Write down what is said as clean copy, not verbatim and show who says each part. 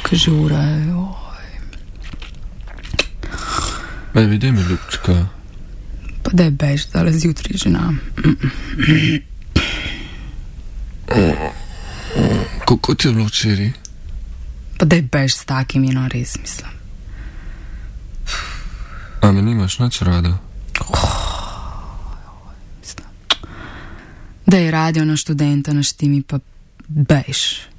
Speaker 1: Kaže ura,
Speaker 2: Ej, videj mi, ljubčka.
Speaker 1: Pa daj bež, dale zjutraj žena.
Speaker 2: Kako ti je bilo včeraj?
Speaker 1: Pa daj bež s takimi, no res mislim.
Speaker 2: A me nimaš nič rada?
Speaker 1: Daj radio na študenta, naštimi pa bež.